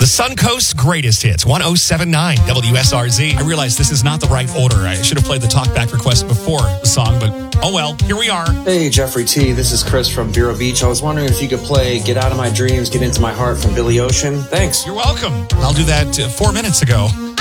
The Suncoast's greatest hits, 107.9 WSRZ. I realize this is not the right order. I should have played the talkback request before the song, but oh well, here we are. Hey, Jeffrey T. This is Chris from Vero Beach. I was wondering if you could play Get Out of My Dreams, Get Into My Heart from Billy Ocean. Thanks. You're welcome. I'll do that 4 minutes ago.